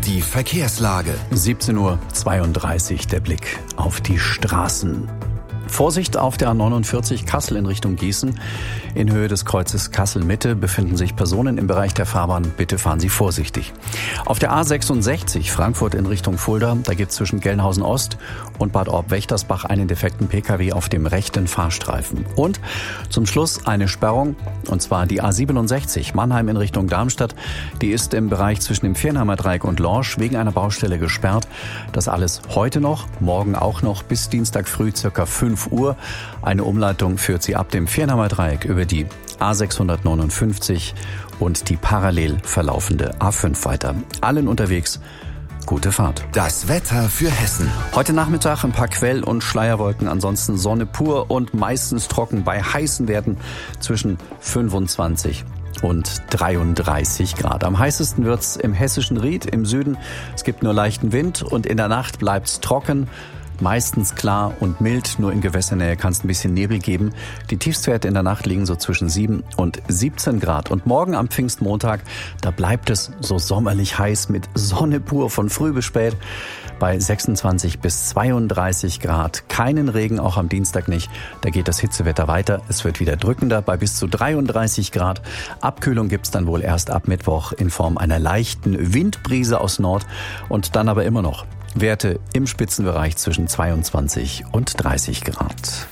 Die Verkehrslage. 17:32 Uhr, der Blick auf die Straßen. Vorsicht auf der A49 Kassel in Richtung Gießen. In Höhe des Kreuzes Kassel-Mitte befinden sich Personen im Bereich der Fahrbahn. Bitte fahren Sie vorsichtig. Auf der A66 Frankfurt in Richtung Fulda, da gibt es zwischen Gelnhausen Ost und Bad Orb-Wächtersbach einen defekten Pkw auf dem rechten Fahrstreifen. Und zum Schluss eine Sperrung, und zwar die A67 Mannheim in Richtung Darmstadt. Die ist im Bereich zwischen dem Viernheimer Dreieck und Lorsch wegen einer Baustelle gesperrt. Das alles heute noch, morgen auch noch bis Dienstag früh ca. 5 Uhr. Eine Umleitung führt Sie ab dem Viernheimer Dreieck über die A659 und die parallel verlaufende A5 weiter. Allen unterwegs gute Fahrt. Das Wetter für Hessen. Heute Nachmittag ein paar Quell- und Schleierwolken, ansonsten Sonne pur und meistens trocken bei heißen Werten zwischen 25 und 33 Grad. Am heißesten wird's im hessischen Ried im Süden. Es gibt nur leichten Wind und in der Nacht bleibt's trocken. Meistens klar und mild, nur in Gewässernähe kann es ein bisschen Nebel geben. Die Tiefstwerte in der Nacht liegen so zwischen 7 und 17 Grad. Und morgen am Pfingstmontag, da bleibt es so sommerlich heiß mit Sonne pur von früh bis spät bei 26 bis 32 Grad. Keinen Regen, auch am Dienstag nicht. Da geht das Hitzewetter weiter. Es wird wieder drückender bei bis zu 33 Grad. Abkühlung gibt's dann wohl erst ab Mittwoch in Form einer leichten Windbrise aus Nord und dann aber immer noch Werte im Spitzenbereich zwischen 22 und 30 Grad.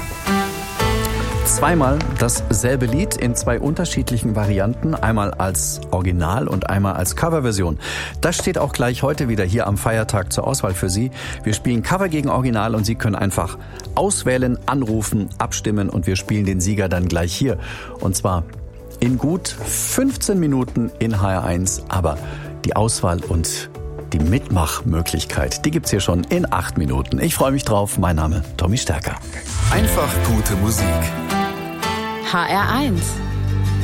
Zweimal dasselbe Lied in zwei unterschiedlichen Varianten, einmal als Original und einmal als Coverversion. Das steht auch gleich heute wieder hier am Feiertag zur Auswahl für Sie. Wir spielen Cover gegen Original und Sie können einfach auswählen, anrufen, abstimmen und wir spielen den Sieger dann gleich hier. Und zwar in gut 15 Minuten in HR1, aber die Auswahl und die Mitmachmöglichkeit, die gibt's hier schon in 8 Minuten. Ich freue mich drauf. Mein Name Tommy Stärker. Einfach gute Musik. HR1